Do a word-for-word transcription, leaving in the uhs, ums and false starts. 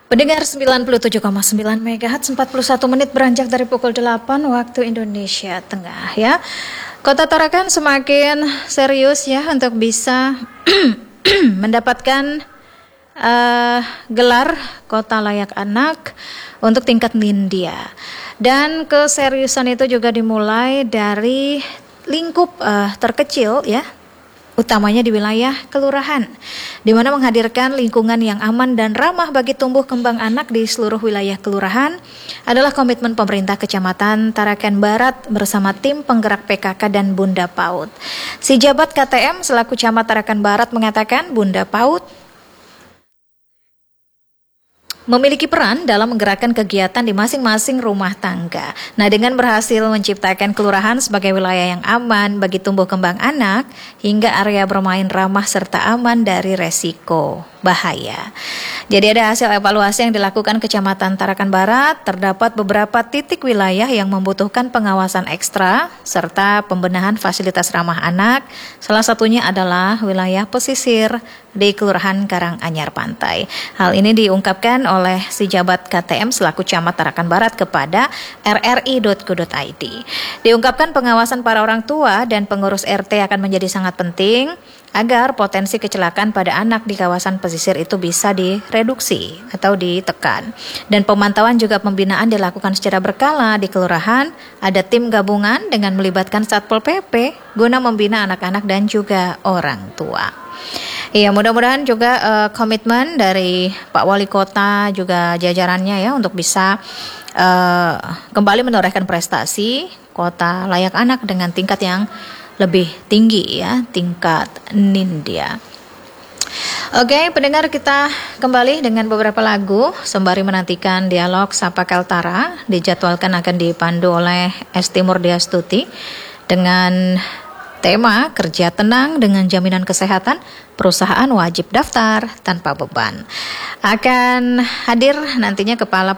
Pendengar sembilan puluh tujuh koma sembilan megahertz, empat puluh satu menit beranjak dari pukul delapan waktu Indonesia Tengah ya. Kota Tarakan semakin serius ya untuk bisa mendapatkan uh, gelar Kota Layak Anak untuk tingkat Nindya. Dan keseriusan itu juga dimulai dari lingkup uh, terkecil ya, utamanya di wilayah kelurahan, di mana menghadirkan lingkungan yang aman dan ramah bagi tumbuh kembang anak di seluruh wilayah kelurahan adalah komitmen pemerintah Kecamatan Tarakan Barat bersama tim penggerak P K K dan Bunda PAUD. Si jabat K T M selaku Camat Tarakan Barat mengatakan Bunda PAUD memiliki peran dalam menggerakkan kegiatan di masing-masing rumah tangga. Nah, dengan berhasil menciptakan kelurahan sebagai wilayah yang aman bagi tumbuh kembang anak hingga area bermain ramah serta aman dari resiko bahaya. Jadi ada hasil evaluasi yang dilakukan Kecamatan Tarakan Barat, terdapat beberapa titik wilayah yang membutuhkan pengawasan ekstra serta pembenahan fasilitas ramah anak. Salah satunya adalah wilayah pesisir di Kelurahan Karanganyar Pantai. Hal ini diungkapkan oleh si jabat K T M selaku Camat Tarakan Barat kepada r r i dot go dot i d. Diungkapkan pengawasan para orang tua dan pengurus R T akan menjadi sangat penting agar potensi kecelakaan pada anak di kawasan pesisir itu bisa direduksi atau ditekan. Dan pemantauan juga pembinaan dilakukan secara berkala di kelurahan. Ada tim gabungan dengan melibatkan Satpol P P guna membina anak-anak dan juga orang tua. Iya, mudah-mudahan juga uh, komitmen dari Pak Wali Kota juga jajarannya ya untuk bisa uh, kembali menorehkan prestasi Kota Layak Anak dengan tingkat yang lebih tinggi ya, tingkat Nindya. Oke, pendengar, kita kembali dengan beberapa lagu sembari menantikan dialog Sapa Kaltara, dijadwalkan akan dipandu oleh Esti Murdiastuti dengan tema kerja tenang dengan jaminan kesehatan, perusahaan wajib daftar tanpa beban. Akan hadir nantinya Kepala